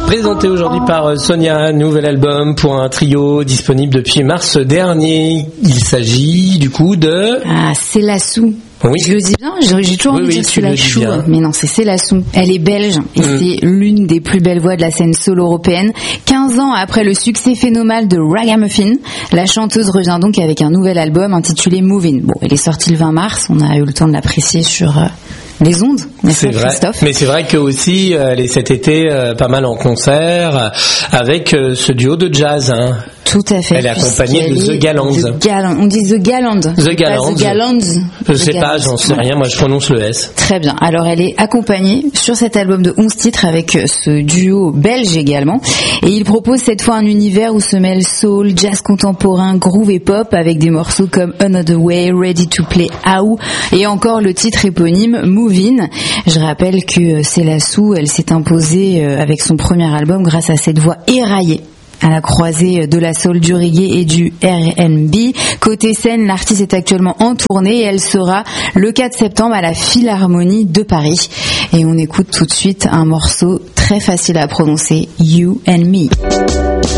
Présenté aujourd'hui par Sonia, nouvel album pour un trio disponible depuis mars dernier. Il s'agit du coup de... Ah, C'est la Sou. Oui. Je le dis bien, j'ai toujours envie de dire C'est la Chou, mais non, c'est la Sou. Elle est belge et c'est l'une des plus belles voix de la scène solo européenne. 15 ans après le succès phénoménal de Ragamuffin, la chanteuse revient donc avec un nouvel album intitulé Movin'. Bon, elle est sortie le 20 mars, on a eu le temps de l'apprécier sur les ondes, n'est-ce pas, Christophe ? Mais c'est vrai que aussi elle est cet été pas mal en concert avec ce duo de jazz. Hein. Tout à fait. Elle est accompagnée de The Gallands. On dit The Gallands. The Gallands. The Gallands. Je sais pas, j'en sais rien. Moi, je prononce le S. Très bien. Alors, elle est accompagnée sur cet album de 11 titres avec ce duo belge également. Et il propose cette fois un univers où se mêlent soul, jazz contemporain, groove et pop avec des morceaux comme Another Way, Ready to Play How et encore le titre éponyme Movin'. Je rappelle que C'est la Sou, elle s'est imposée avec son premier album grâce à cette voix éraillée à la croisée de la soul, du reggae et du R&B. Côté scène, l'artiste est actuellement en tournée et elle sera le 4 septembre à la Philharmonie de Paris. Et on écoute tout de suite un morceau très facile à prononcer, You and Me.